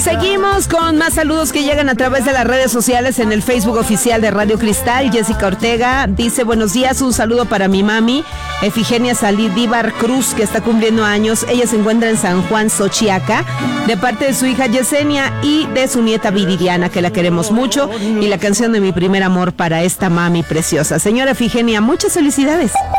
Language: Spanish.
seguimos con más saludos que llegan a través de las redes sociales en el Facebook oficial de Radio Cristal. Jessica Ortega dice: buenos días, un saludo para mi mami Efigenia Salidívar Cruz, que está cumpliendo años. Ella se encuentra en San Juan, Xochiaca, de parte de su hija Yesenia y de su nieta Viridiana, que la queremos mucho, y la canción de Mi Primer Amor para esta mami preciosa. Señora Efigenia, muchas felicidades.